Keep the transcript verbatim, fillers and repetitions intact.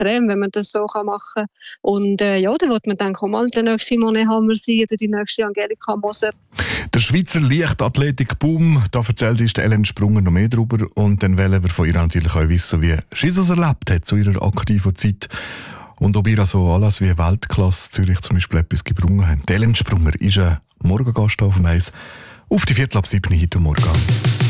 extrem, wenn man das so machen kann. Und äh, ja, dann wird man denken, oh mal, der nächste Simone Hammer sein oder die nächste Angelika Moser. Der Schweizer Leichtathletik-Boom, da erzählt uns Ellen Sprunger noch mehr darüber. Und dann wollen wir von ihr natürlich auch wissen, wie sie es erlebt hat zu ihrer aktiven Zeit. Und ob ihr also alles wie Weltklasse Zürich zum Beispiel etwas gebrungen habt. Ellen Sprunger ist ein Morgengast auf dem Eis. Auf die Viertel ab sieben heute Morgen.